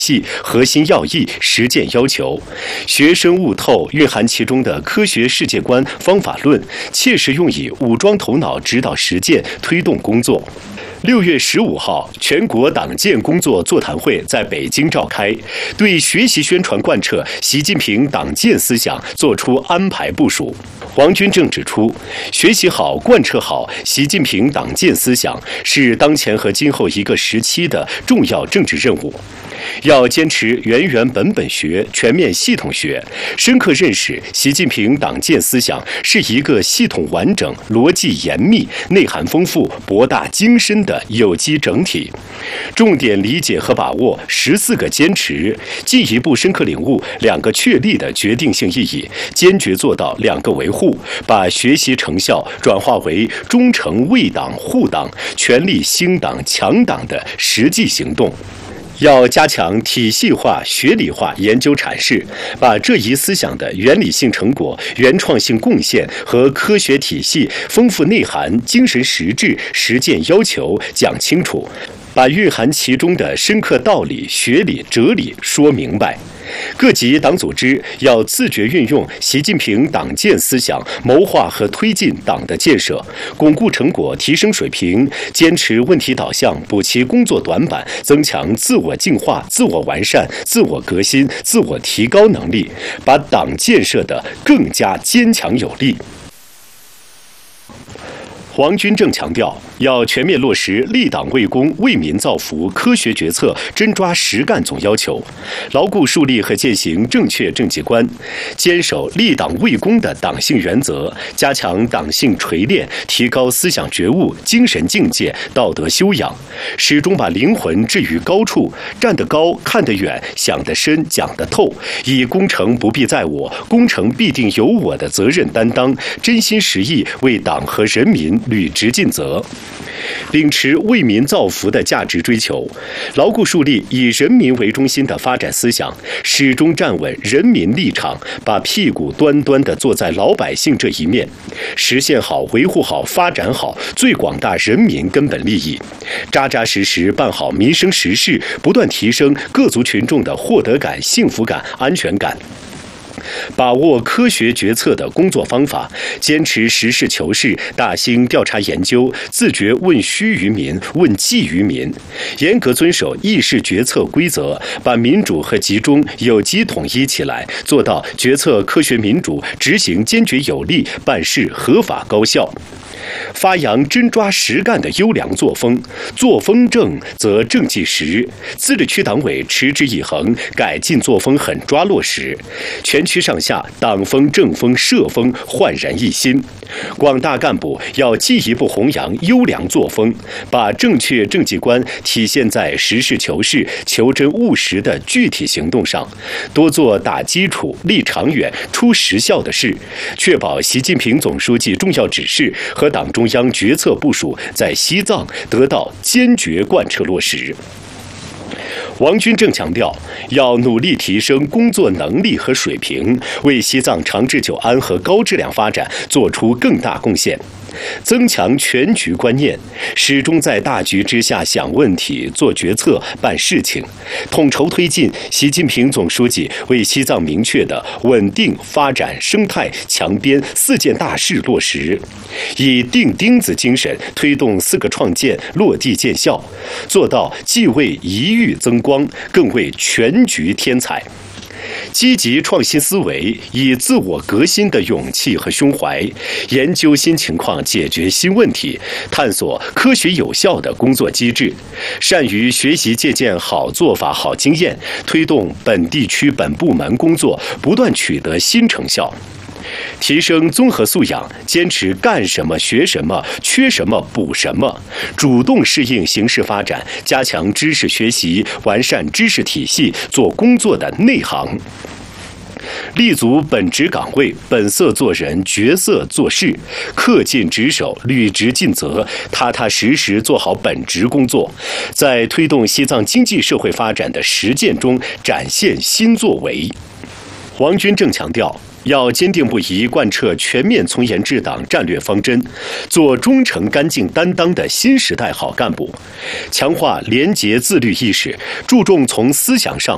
系核心要义、实践要求，学生悟透蕴含其中的科学世界观、方法论，切实用以武装头脑，指导实践，推动工作。6月15号，全国党建工作座谈会在北京召开，对学习宣传贯彻习近平党建思想作出安排部署。王军正指出，学习好、贯彻好习近平党建思想是当前和今后一个时期的重要政治任务。要坚持原原本本学、全面系统学，深刻认识习近平党建思想是一个系统完整、逻辑严密、内涵丰富、博大精深的有机整体，重点理解和把握14个坚持，进一步深刻领悟2个确立的决定性意义，坚决做到2个维护，把学习成效转化为忠诚为党护党、全力兴党强党的实际行动。要加强体系化、学理化研究阐释，把这一思想的原理性成果、原创性贡献和科学体系、丰富内涵、精神实质、实践要求讲清楚，把蕴含其中的深刻道理、学理、哲理说明白。各级党组织要自觉运用习近平党建思想，谋划和推进党的建设，巩固成果，提升水平，坚持问题导向，补齐工作短板，增强自我净化、自我完善、自我革新、自我提高能力，把党建设得更加坚强有力。王军正强调，要全面落实立党为公、为民造福科学决策真抓实干总要求，牢固树立和践行正确政绩观，坚守立党为公的党性原则，加强党性锤炼，提高思想觉悟、精神境界、道德修养，始终把灵魂置于高处，站得高、看得远、想得深、讲得透，以功成不必在我、功成必定有我的责任担当，真心实意为党和人民履职尽责，秉持为民造福的价值追求，牢固树立以人民为中心的发展思想，始终站稳人民立场，把屁股端端地坐在老百姓这一面，实现好、维护好、发展好最广大人民根本利益，扎扎实实办好民生实事，不断提升各族群众的获得感、幸福感、安全感。把握科学决策的工作方法，坚持实事求是、大兴调查研究，自觉问需于民、问计于民，严格遵守议事决策规则，把民主和集中有机统一起来，做到决策科学民主，执行坚决有力，办事合法高效。发扬真抓实干的优良作风，作风正则政绩实。自治区党委持之以恒，改进作风狠抓落实，全区上下党风、政风、社风焕然一新。广大干部要进一步弘扬优良作风，把正确政绩观体现在实事求是、求真务实的具体行动上，多做打基础、立长远、出实效的事，确保习近平总书记重要指示和党中央决策部署在西藏得到坚决贯彻落实。王军正强调，要努力提升工作能力和水平，为西藏长治久安和高质量发展做出更大贡献。增强全局观念，始终在大局之下想问题、做决策、办事情，统筹推进习近平总书记为西藏明确的稳定发展、生态强边4件大事落实，以钉钉子精神推动4个创建落地见效，做到既为一域增光，更为全局添彩。积极创新思维，以自我革新的勇气和胸怀，研究新情况，解决新问题，探索科学有效的工作机制，善于学习借鉴好做法、好经验，推动本地区本部门工作不断取得新成效。提升综合素养，坚持干什么学什么，缺什么补什么，主动适应形势发展，加强知识学习，完善知识体系，做工作的内行。立足本职岗位，本色做人，角色做事，恪尽职守，履职尽责，踏踏实实做好本职工作，在推动西藏经济社会发展的实践中展现新作为。王军正强调，要坚定不移贯彻全面从严治党战略方针，做忠诚干净担当的新时代好干部，强化廉洁自律意识，注重从思想上